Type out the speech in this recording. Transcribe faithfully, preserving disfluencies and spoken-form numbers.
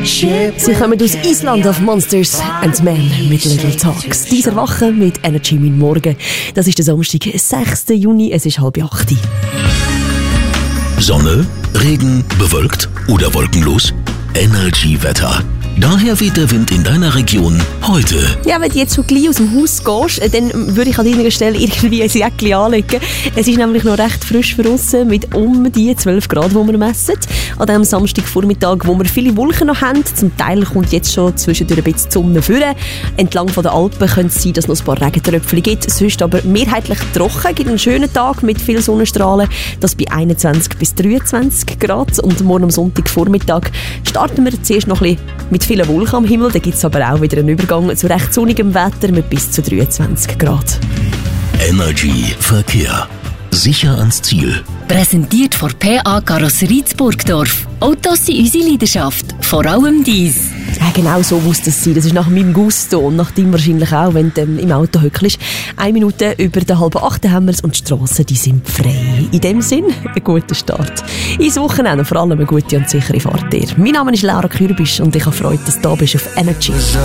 Sie kommen aus Island auf Monsters and Men mit Little Talks. Dieser Woche mit Energy mein Morgen. Das ist der Samstag, sechster Juni, es ist halb acht. Sonne, Regen, bewölkt oder wolkenlos? Energy-Wetter. Daher weht der Wind in deiner Region heute. Ja, wenn du jetzt schon gleich aus dem Haus gehst, dann würde ich an deiner Stelle irgendwie ein Jäckchen anlegen. Es ist nämlich noch recht frisch für uns mit um die zwölf Grad, die wir messen. An diesem Samstagvormittag, wo wir viele Wolken noch haben. Zum Teil kommt jetzt schon zwischendurch ein bisschen die Sonne führen. Entlang von den Alpen könnte es sein, dass es noch ein paar Regentröpfchen gibt. Sonst aber mehrheitlich trocken. Gibt einen schönen Tag mit viel Sonnenstrahlen. Das bei einundzwanzig bis dreiundzwanzig Grad. Und morgen am Sonntagvormittag starten wir zuerst noch ein bisschen mit vielen Wolken am Himmel. Da gibt es aber auch wieder einen Übergang zu recht sonnigem Wetter mit bis zu dreiundzwanzig Grad. Energy Verkehr. Sicher ans Ziel. Präsentiert von P A Karosserie Burgdorf. Autos sind unsere Leidenschaft, vor allem dies. Ja, genau so muss das sein. Das ist nach meinem Gusto und nach dem wahrscheinlich auch, wenn du ähm, im Auto hückelst. Eine Minute über der halben acht haben wir es und die Strassen, die sind frei. In dem Sinn, einen guten Start ins Wochenende und vor allem eine gute und sichere Fahrt dir. Mein Name ist Laura Kürbisch und ich habe Freude, dass du da bist auf Energy.